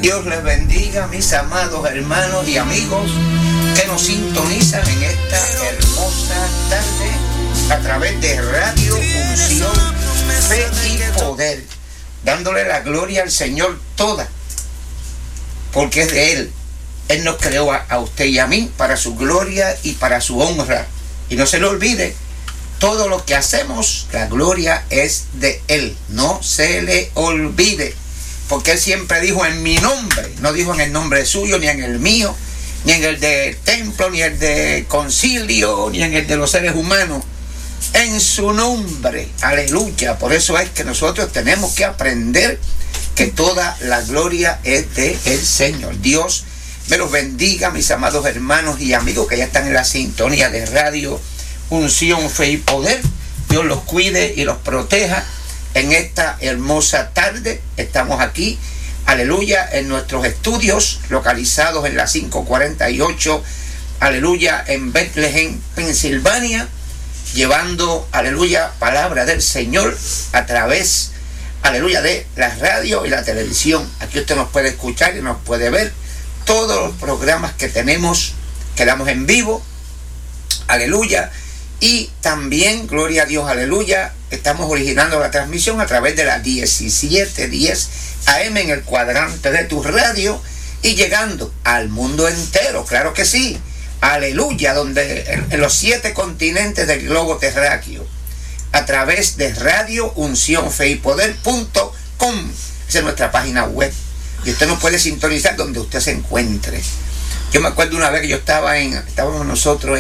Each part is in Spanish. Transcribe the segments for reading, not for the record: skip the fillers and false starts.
Dios les bendiga, mis amados hermanos y amigos que nos sintonizan en esta hermosa tarde a través de Radio Unción, Fe y Poder, dándole la gloria al Señor toda, porque es de Él. Él nos creó a usted y a mí para su gloria y para su honra. Y no se le olvide, todo lo que hacemos, la gloria es de Él. No se le olvide, porque Él siempre dijo en mi nombre, no dijo en el nombre suyo, ni en el mío, ni en el del templo, ni el del concilio, ni en el de los seres humanos. En su nombre, aleluya. Por eso es que nosotros tenemos que aprender que toda la gloria es de el Señor. Dios me los bendiga, mis amados hermanos y amigos que ya están en la sintonía de Radio Unción, Fe y Poder. Dios los cuide y los proteja en esta hermosa tarde. Estamos aquí, aleluya, en nuestros estudios localizados en la 548, aleluya, en Bethlehem, Pensilvania, llevando, aleluya, palabra del Señor a través, aleluya, de la radio y la televisión. Aquí usted nos puede escuchar y nos puede ver todos los programas que tenemos, que damos en vivo, aleluya. Y también, gloria a Dios, aleluya, estamos originando la transmisión a través de la 1710 AM en el cuadrante de tu radio y llegando al mundo entero, claro que sí, aleluya, donde en los 7 continentes del globo terráqueo, a través de Radio Unción, Fe y Poder.com. Esa es nuestra página web y usted nos puede sintonizar donde usted se encuentre. Yo me acuerdo una vez que estábamos nosotros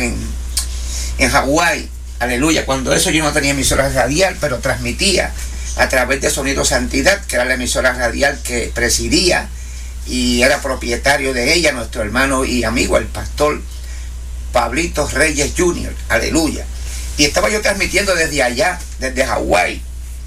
en Hawái, aleluya, cuando eso yo no tenía emisora radial, pero transmitía a través de Sonido Santidad, que era la emisora radial que presidía y era propietario de ella nuestro hermano y amigo, el pastor Pablito Reyes Jr., aleluya. Y estaba yo transmitiendo desde allá, desde Hawái,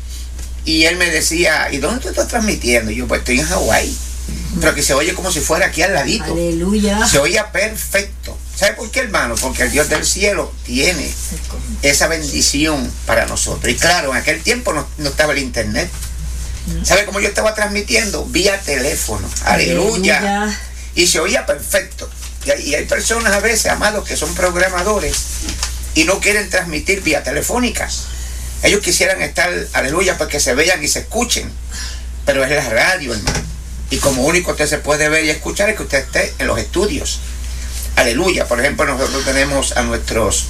y él me decía, ¿y dónde tú estás transmitiendo? Y yo, pues estoy en Hawái, pero que se oye como si fuera aquí al ladito. Aleluya. Se oía perfecto. ¿Sabe por qué, hermano? Porque el Dios del cielo tiene esa bendición para nosotros. Y claro, en aquel tiempo no estaba el internet. ¿Sabe cómo yo estaba transmitiendo? Vía teléfono. Aleluya. Y se oía perfecto. Y hay personas a veces, amados, que son programadores y no quieren transmitir vía telefónica. Ellos quisieran estar, aleluya, pues que se vean y se escuchen. Pero es la radio, hermano. Y como único usted se puede ver y escuchar es que usted esté en los estudios. Aleluya. Por ejemplo, nosotros tenemos a nuestros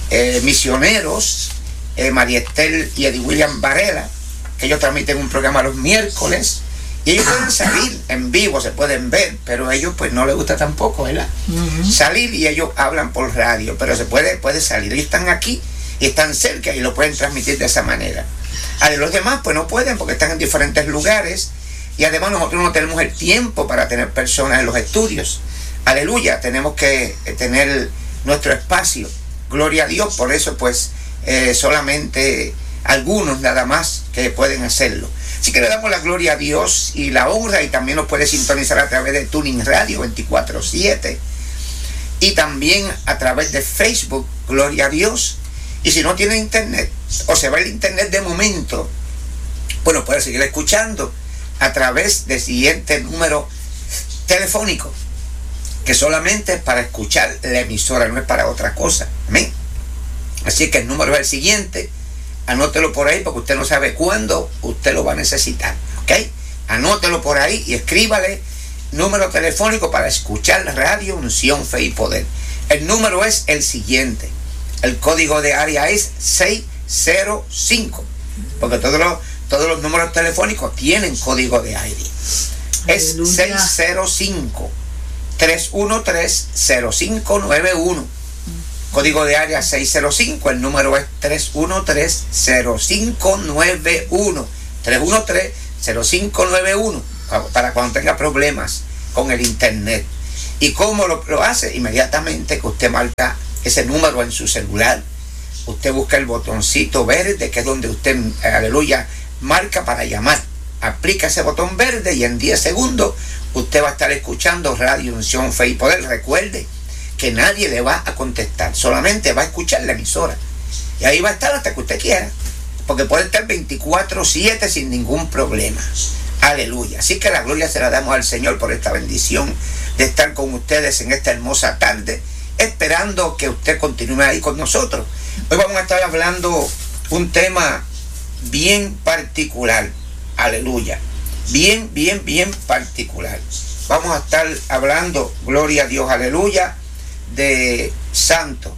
misioneros, María Estel y Eddie William Varela, que ellos transmiten un programa los miércoles, y ellos pueden salir en vivo, se pueden ver, pero a ellos pues no les gusta tampoco, ¿verdad? Salir, y ellos hablan por radio, pero se puede salir. Ellos están aquí y están cerca y lo pueden transmitir de esa manera. Los demás pues no pueden porque están en diferentes lugares, y además nosotros no tenemos el tiempo para tener personas en los estudios. Aleluya, tenemos que tener nuestro espacio, gloria a Dios. Por eso pues solamente algunos nada más que pueden hacerlo. Así que le damos la gloria a Dios y la honra, y también nos puede sintonizar a través de Tuning Radio 24/7 y también a través de Facebook, gloria a Dios. Y si no tiene internet o se va el internet de momento, bueno, puede seguir escuchando a través del siguiente número telefónico, que solamente es para escuchar la emisora, no es para otra cosa. Amén. Así que el número es el siguiente. Anótelo por ahí porque usted no sabe cuándo usted lo va a necesitar. ¿Ok? Anótelo por ahí y escríbale número telefónico para escuchar Radio Unción, Fe y Poder. El número es el siguiente. El código de área es 605. Porque todos los números telefónicos tienen código de área. Es 605-313-0591. Código de área 605, el número es 313-0591. 313-0591, para cuando tenga problemas con el internet. ¿Y cómo lo hace? Inmediatamente que usted marca ese número en su celular, usted busca el botoncito verde, que es donde usted, aleluya, marca para llamar. Aplica ese botón verde y en 10 segundos usted va a estar escuchando Radio Unción, Fe y Poder. Recuerde que nadie le va a contestar, solamente va a escuchar la emisora. Y ahí va a estar hasta que usted quiera, porque puede estar 24/7 sin ningún problema. Aleluya. Así que la gloria se la damos al Señor por esta bendición de estar con ustedes en esta hermosa tarde, esperando que usted continúe ahí con nosotros. Hoy vamos a estar hablando un tema bien particular. Aleluya. Bien particular. Vamos a estar hablando, gloria a Dios, aleluya, de Santo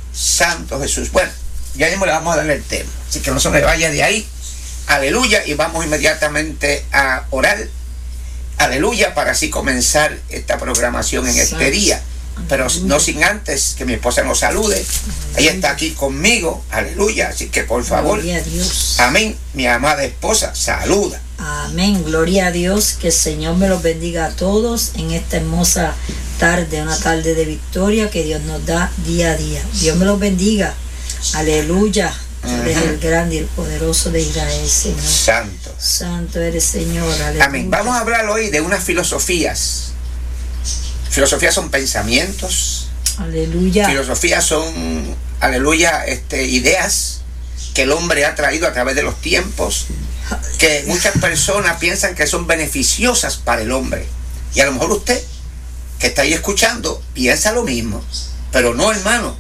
Jesús. Bueno, ya mismo le vamos a dar el tema, así que no se me vaya de ahí. Aleluya, y vamos inmediatamente a orar. Aleluya, para así comenzar esta programación en este día. Pero no sin antes que mi esposa nos salude. Ella está aquí conmigo, aleluya, así que por favor, gloria a Dios. Amén, mi amada esposa, saluda. Amén, gloria a Dios, que el Señor me los bendiga a todos en esta hermosa tarde, una tarde de victoria que Dios nos da día a día. Dios me los bendiga, aleluya. Eres el grande y el poderoso de Israel, Señor. Santo eres, Señor, aleluya. Amén. Vamos a hablar hoy de unas filosofías. Filosofías son pensamientos. Aleluya. Filosofías son, aleluya, ideas que el hombre ha traído a través de los tiempos, que muchas personas piensan que son beneficiosas para el hombre. Y a lo mejor usted, que está ahí escuchando, piensa lo mismo. Pero no, hermano.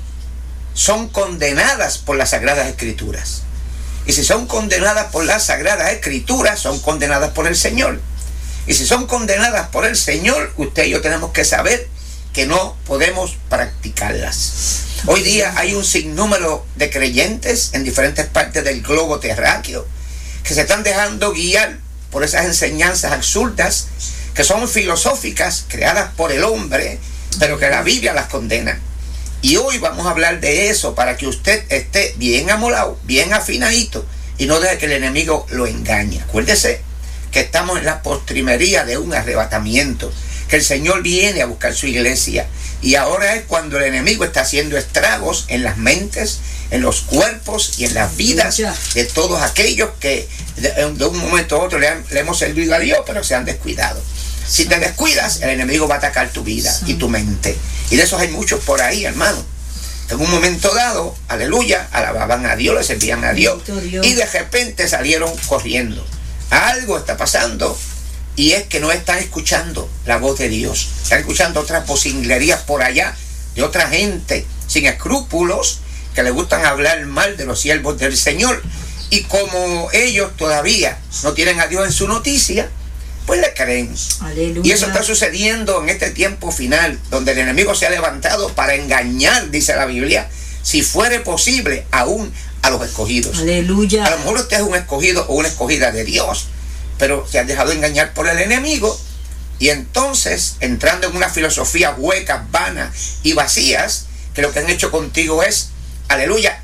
Son condenadas por las Sagradas Escrituras. Y si son condenadas por las Sagradas Escrituras, son condenadas por el Señor. Y si son condenadas por el Señor, usted y yo tenemos que saber que no podemos practicarlas. Hoy día hay un sinnúmero de creyentes en diferentes partes del globo terráqueo que se están dejando guiar por esas enseñanzas absurdas que son filosóficas, creadas por el hombre, pero que la Biblia las condena. Y hoy vamos a hablar de eso para que usted esté bien amolado, bien afinadito y no deje que el enemigo lo engañe. Acuérdese que estamos en la postrimería de un arrebatamiento, que el Señor viene a buscar su iglesia. Y ahora es cuando el enemigo está haciendo estragos en las mentes, en los cuerpos y en las vidas de todos aquellos que de un momento a otro le hemos servido a Dios, pero se han descuidado. Si te descuidas, el enemigo va a atacar tu vida y tu mente. Y de esos hay muchos por ahí, hermano. En un momento dado, aleluya, alababan a Dios, le servían a Dios. Y de repente salieron corriendo. Algo está pasando y es que no están escuchando la voz de Dios. Están escuchando otras vocinglerías por allá de otra gente sin escrúpulos que le gustan hablar mal de los siervos del Señor. Y como ellos todavía no tienen a Dios en su noticia, pues le creen. Aleluya. Y eso está sucediendo en este tiempo final, donde el enemigo se ha levantado para engañar, dice la Biblia, si fuere posible, aún a los escogidos. Aleluya. A lo mejor usted es un escogido o una escogida de Dios, pero se ha dejado engañar por el enemigo, y entonces, entrando en una filosofía huecas, vanas y vacías, que lo que han hecho contigo es, aleluya,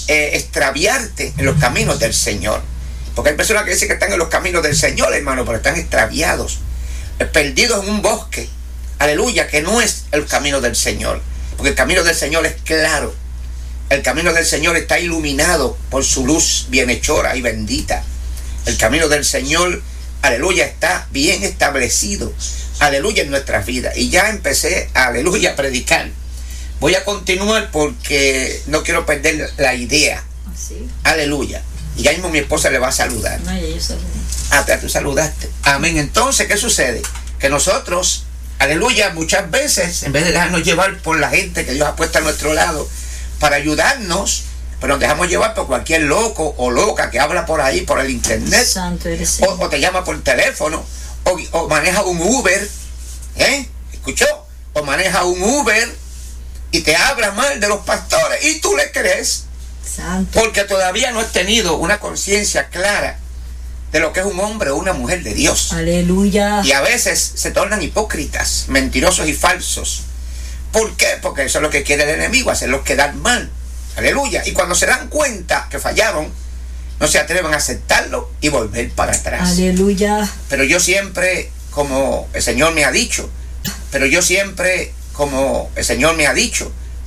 extraviarte en los caminos del Señor. Porque hay personas que dicen que están en los caminos del Señor, hermano, pero están extraviados, perdidos en un bosque, aleluya, que no es el camino del Señor. Porque el camino del Señor es claro. El camino del Señor está iluminado por su luz bienhechora y bendita. El camino del Señor, aleluya, está bien establecido, aleluya, en nuestras vidas. Y ya empecé, aleluya, a predicar. Voy a continuar porque no quiero perder la idea. ¿Sí? Aleluya. Y ya mismo mi esposa le va a saludar. No, ya yo saludé. Ah, tú saludaste. Amén. Entonces, ¿qué sucede? Que nosotros, aleluya, muchas veces, en vez de dejarnos llevar por la gente que Dios ha puesto a nuestro lado para ayudarnos, pero nos dejamos llevar por cualquier loco o loca que habla por ahí, por el internet. Santo eres, o te llama por teléfono, o maneja un Uber, ¿escuchó? O maneja un Uber y te habla mal de los pastores y tú le crees. Santo. Porque todavía no has tenido una conciencia clara de lo que es un hombre o una mujer de Dios. Aleluya. Y a veces se tornan hipócritas, mentirosos y falsos. ¿Por qué? Porque eso es lo que quiere el enemigo, hacerlos quedar mal. Aleluya. Y cuando se dan cuenta que fallaron, no se atreven a aceptarlo y volver para atrás. Aleluya. Pero yo siempre, como el Señor me ha dicho,